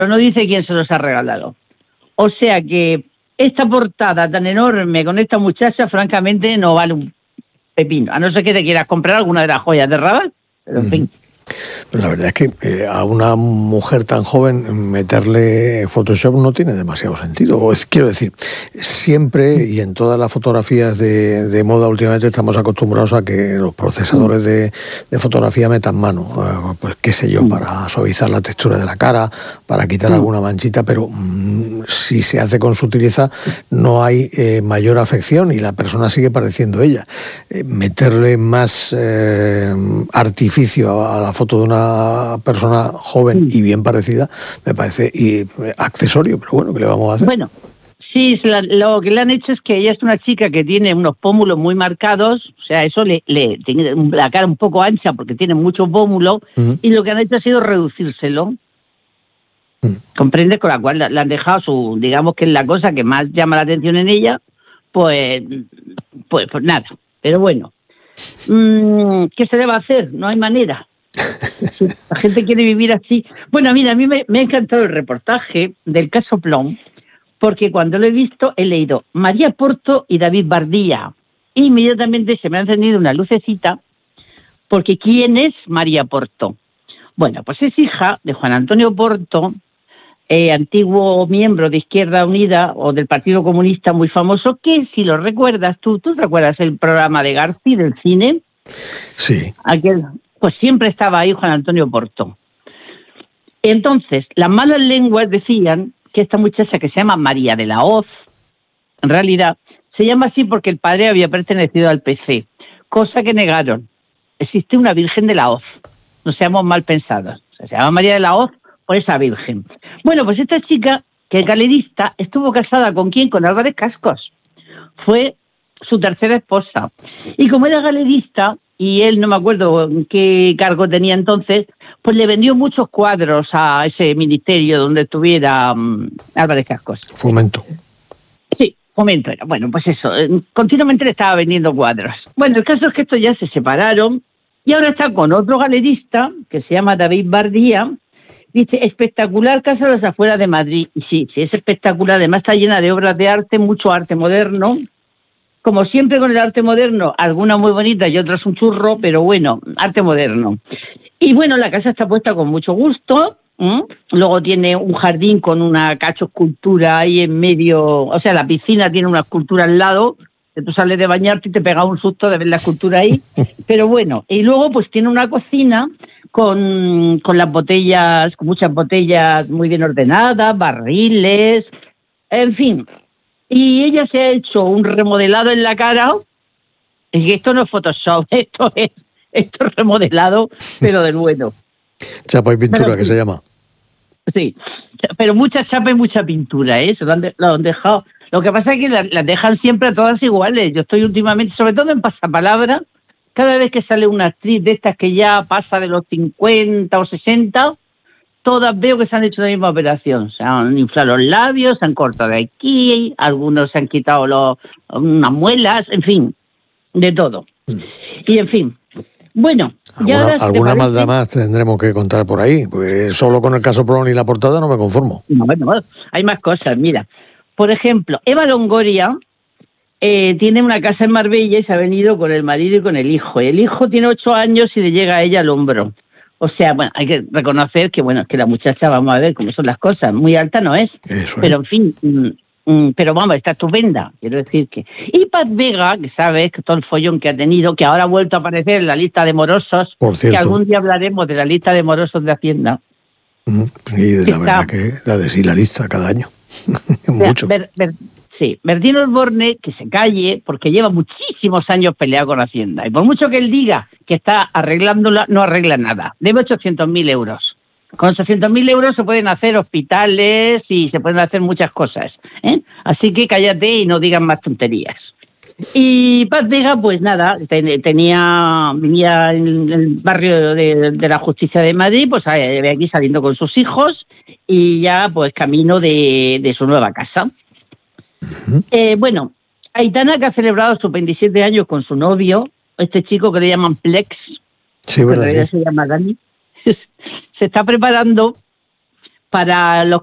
no dice quién se los ha regalado. O sea que esta portada tan enorme con esta muchacha, francamente, no vale un pepino. A no ser que te quieras comprar alguna de las joyas de Raval, pero en fin. Pero la verdad es que a una mujer tan joven meterle Photoshop no tiene demasiado sentido. Quiero decir, siempre y en todas las fotografías de moda últimamente estamos acostumbrados a que los procesadores de fotografía metan mano, pues qué sé yo, para suavizar la textura de la cara, para quitar alguna manchita, pero si se hace con sutileza no hay mayor afección y la persona sigue pareciendo ella. Meterle más artificio a la foto de una persona joven y bien parecida me parece accesorio, pero bueno, ¿qué le vamos a hacer? Bueno, sí, lo que le han hecho es que ella es una chica que tiene unos pómulos muy marcados, o sea, eso le tiene la cara un poco ancha porque tiene mucho pómulo, y lo que han hecho ha sido reducírselo. ¿Comprende? Con la cual le han dejado digamos que es la cosa que más llama la atención en ella, pues nada. Pero bueno, ¿qué se debe hacer? No hay manera. Si la gente quiere vivir así. Bueno, mira, a mí me ha encantado el reportaje del caso Plom, porque cuando lo he visto he leído María Porto y David Bardía. E inmediatamente se me ha encendido una lucecita, porque ¿quién es María Porto? Bueno, pues es hija de Juan Antonio Porto, antiguo miembro de Izquierda Unida o del Partido Comunista muy famoso, que si lo recuerdas, ¿tú recuerdas el programa de Garci del cine? Sí. Pues siempre estaba ahí Juan Antonio Porto. Entonces, las malas lenguas decían que esta muchacha que se llama María de la Hoz, en realidad se llama así porque el padre había pertenecido al PC, cosa que negaron. Existe una Virgen de la Hoz, no seamos mal pensados. O sea, se llama María de la Hoz por esa Virgen. Bueno, pues esta chica, que es galerista, estuvo casada ¿con quién? Con Álvarez Cascos. Fue su tercera esposa. Y como era galerista, y él no me acuerdo qué cargo tenía entonces, pues le vendió muchos cuadros a ese ministerio donde estuviera Álvarez Cascos. Fomento. Sí, Fomento era. Bueno, pues eso, continuamente le estaba vendiendo cuadros. Bueno, el caso es que estos ya se separaron y ahora está con otro galerista que se llama David Bardía. Dice, espectacular casa a las afueras de Madrid. Y sí, es espectacular. Además está llena de obras de arte, mucho arte moderno. Como siempre con el arte moderno, algunas muy bonitas y otras un churro, pero bueno, arte moderno. Y bueno, la casa está puesta con mucho gusto. Luego tiene un jardín con una cacho escultura ahí en medio, o sea, la piscina tiene una escultura al lado, que tú sales de bañarte y te pega un susto de ver la escultura ahí. Pero bueno, y luego pues tiene una cocina con las botellas, con muchas botellas muy bien ordenadas, barriles, en fin. Y ella se ha hecho un remodelado en la cara. Y esto no es Photoshop, esto es remodelado, pero del bueno. Chapa y pintura, pero, que se llama. Sí, pero mucha chapa y mucha pintura, ¿eh? Se lo han dejado. Lo que pasa es que las dejan siempre a todas iguales. Yo estoy últimamente, sobre todo en Pasapalabra, cada vez que sale una actriz de estas que ya pasa de los 50 o 60... todas veo que se han hecho la misma operación. Se han inflado los labios, se han cortado de aquí, algunos se han quitado unas muelas, en fin, de todo. Y en fin, bueno. ¿Alguna maldad más tendremos que contar por ahí? Pues solo con el caso Plom y la portada no me conformo. Bueno, hay más cosas, mira. Por ejemplo, Eva Longoria tiene una casa en Marbella y se ha venido con el marido y con el hijo. El hijo tiene 8 años y le llega a ella al hombro. O sea, bueno, hay que reconocer que, bueno, que la muchacha, vamos a ver cómo son las cosas, muy alta no es, pero en fin, pero vamos, está estupenda, quiero decir que... Y Paz Vega, que sabes que todo el follón que ha tenido, que ahora ha vuelto a aparecer en la lista de morosos, que algún día hablaremos de la lista de morosos de Hacienda. Y la verdad que da de sí la lista cada año, mucho. Sí, Bertín Osborne, que se calle, porque lleva muchísimos años peleado con Hacienda. Y por mucho que él diga que está arreglándola, no arregla nada. Debe 800.000 euros. Con 800.000 euros se pueden hacer hospitales y se pueden hacer muchas cosas, ¿eh? Así que cállate y no digan más tonterías. Y Paz Vega, pues nada, vivía en el barrio de la Justicia de Madrid, pues aquí saliendo con sus hijos y ya pues camino de su nueva casa. Bueno, Aitana, que ha celebrado sus 27 años con su novio, este chico que le llaman Plex, sí, ¿verdad? Que se llama Dani, se está preparando para los